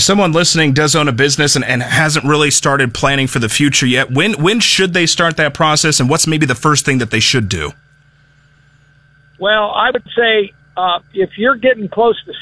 someone listening does own a business and hasn't really started planning for the future yet, when should they start that process, and what's maybe the first thing that they should do? Well, I would say if you're getting close to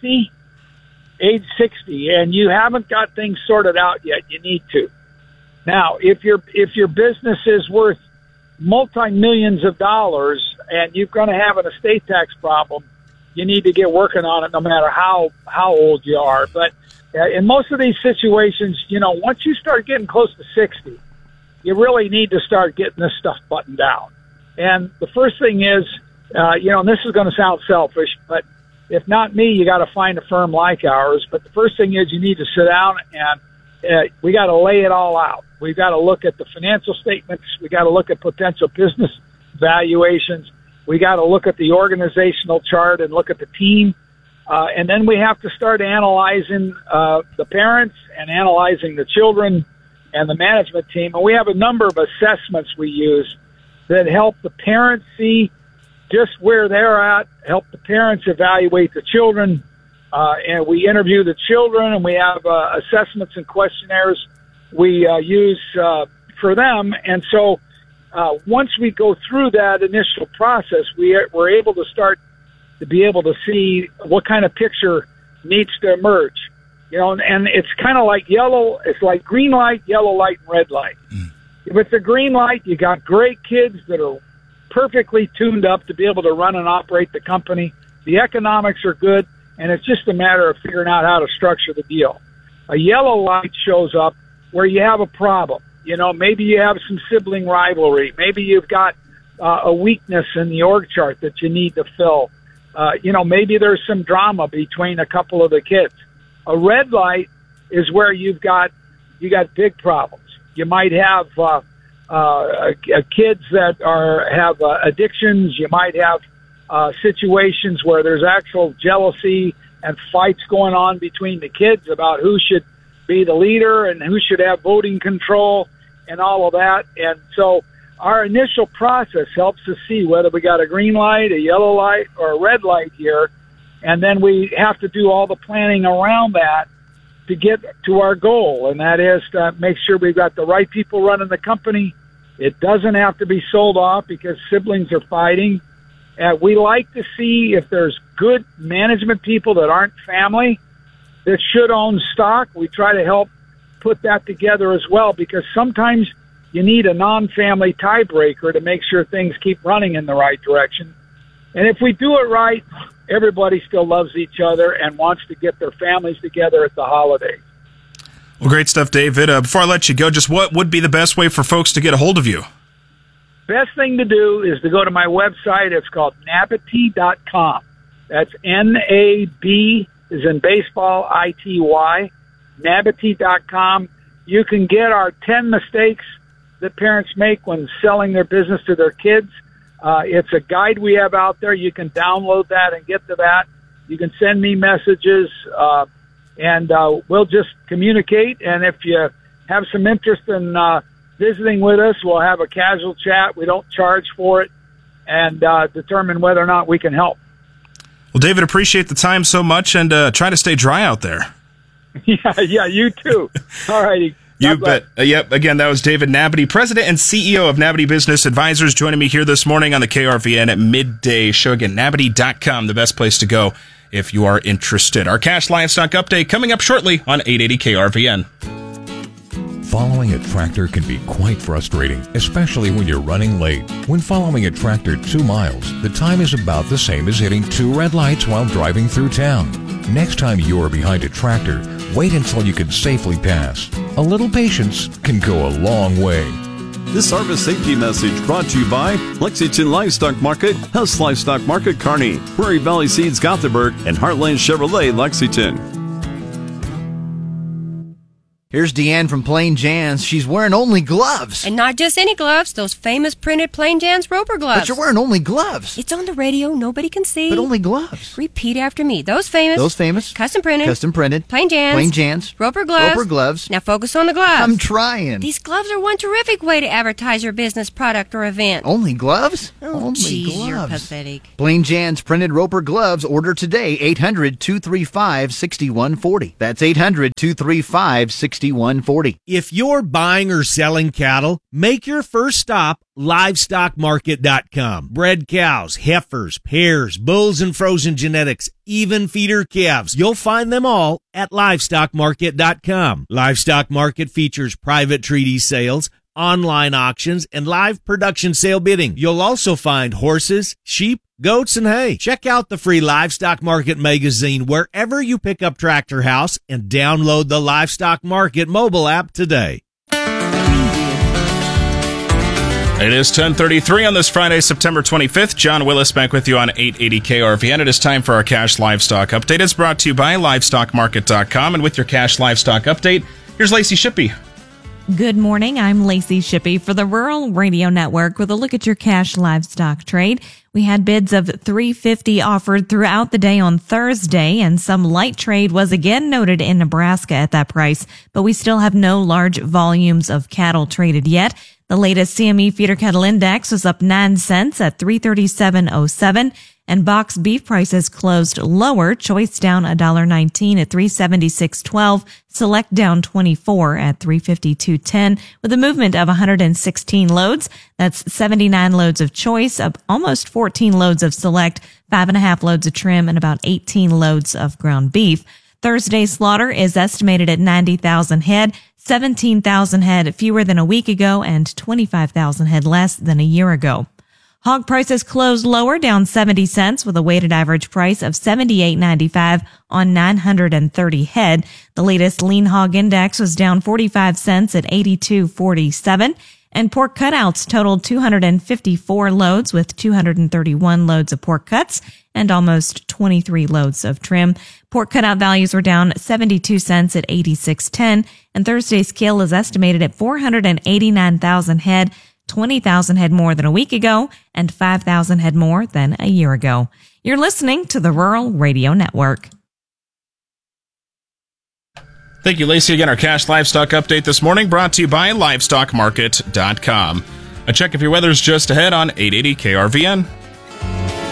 age 60, and you haven't got things sorted out yet, you need to. Now, if your business is worth multi-millions of dollars and you're going to have an estate tax problem, you need to get working on it no matter how old you are. But in most of these situations, once you start getting close to 60, you really need to start getting this stuff buttoned down. And the first thing is, and this is going to sound selfish, but if not me, you got to find a firm like ours. But the first thing is you need to sit down and we got to lay it all out. We've got to look at the financial statements. We got to look at potential business valuations. We got to look at the organizational chart and look at the team. And then we have to start analyzing the parents and analyzing the children and the management team. And we have a number of assessments we use that help the parents see just where they're at, help the parents evaluate the children. And we interview the children, and we have assessments and questionnaires we use for them. And so once we go through that initial process, we're able to start to be able to see what kind of picture needs to emerge. And it's kind of like it's like green light, yellow light, and red light. If it's a green light, you got great kids that are perfectly tuned up to be able to run and operate the company. The economics are good, and it's just a matter of figuring out how to structure the deal. A yellow light shows up where you have a problem. Maybe you have some sibling rivalry. Maybe you've got a weakness in the org chart that you need to fill. Maybe there's some drama between a couple of the kids. A red light is where you got big problems. You might have kids that have addictions. You might have situations where there's actual jealousy and fights going on between the kids about who should be the leader and who should have voting control and all of that. And so our initial process helps us see whether we got a green light, a yellow light, or a red light here. And then we have to do all the planning around that to get to our goal, and that is to make sure we've got the right people running the company. It doesn't have to be sold off because siblings are fighting. We like to see if there's good management people that aren't family that should own stock. We try to help put that together as well, because sometimes you need a non-family tiebreaker to make sure things keep running in the right direction. And if we do it right, everybody still loves each other and wants to get their families together at the holidays. Well, great stuff, David. Before I let you go, just what would be the best way for folks to get a hold of you? Best thing to do is to go to my website. It's called Nabity.com. That's N-A-B as in baseball, I-T-Y, Nabity.com. You can get our 10 mistakes that parents make when selling their business to their kids. It's a guide we have out there. You can download that and get to that. You can send me messages, and we'll just communicate. And if you have some interest in visiting with us, we'll have a casual chat. We don't charge for it, and determine whether or not we can help. Well, David, appreciate the time so much, and try to stay dry out there. Yeah, you too. All righty. You bet. Yep. Again, that was David Nabity, President and CEO of Nabity Business Advisors, joining me here this morning on the KRVN at midday show. Again, Nabity.com, the best place to go if you are interested. Our cash livestock update coming up shortly on 880 KRVN. Following a tractor can be quite frustrating, especially when you're running late. When following a tractor 2 miles, the time is about the same as hitting 2 red lights while driving through town. Next time you are behind a tractor, wait until you can safely pass. A little patience can go a long way. This harvest safety message brought to you by Lexington Livestock Market, Hess Livestock Market Kearney, Prairie Valley Seeds Gothenburg, and Heartland Chevrolet Lexington. Here's Deanne from Plain Jan's. She's wearing only gloves. And not just any gloves, those famous printed Plain Jan's Roper gloves. But you're wearing only gloves. It's on the radio, nobody can see. But only gloves. Repeat after me. Those famous. Custom printed. Plain Jan's. Roper gloves. Now focus on the gloves. I'm trying. These gloves are one terrific way to advertise your business, product, or event. Only gloves? Oh, geez, you're pathetic. Plain Jan's printed Roper gloves. Order today. 800-235-6140. That's 800-235-6140. If you're buying or selling cattle, make your first stop livestockmarket.com. Bred cows, heifers, pairs, bulls and frozen genetics, even feeder calves. You'll find them all at livestockmarket.com. Livestock Market features private treaty sales, online auctions, and live production sale bidding. You'll also find horses, sheep, goats, and hay. Check out the free Livestock Market magazine wherever you pick up Tractor House and download the Livestock Market mobile app today. It is 10:33 on this Friday, September 25th. John Willis back with you on 880 KRVN. It is time for our Cash Livestock Update. It's brought to you by LivestockMarket.com. And with your Cash Livestock Update, here's Lacey Shippey. Good morning. I'm Lacey Shippey for the Rural Radio Network with a look at your cash livestock trade. We had bids of $350 offered throughout the day on Thursday, and some light trade was again noted in Nebraska at that price, but we still have no large volumes of cattle traded yet. The latest CME feeder cattle index was up 9 cents at 337.07, and box beef prices closed lower. Choice down $1.19 at 376.12. Select down 24 at 352.10 with a movement of 116 loads. That's 79 loads of choice, up almost 14 loads of select, 5.5 loads of trim, and about 18 loads of ground beef. Thursday's slaughter is estimated at 90,000 head, 17,000 head fewer than a week ago, and 25,000 head less than a year ago. Hog prices closed lower, down 70 cents with a weighted average price of $78.95 on 930 head. The latest lean hog index was down 45 cents at 82.47. And pork cutouts totaled 254 loads with 231 loads of pork cuts and almost 23 loads of trim. Pork cutout values were down 72 cents at 86.10, and Thursday's kill is estimated at 489,000 head, 20,000 head more than a week ago, and 5,000 head more than a year ago. You're listening to the Rural Radio Network. Thank you, Lacey. Again, our Cash Livestock Update this morning brought to you by LivestockMarket.com. A check of your weather's just ahead on 880 KRVN.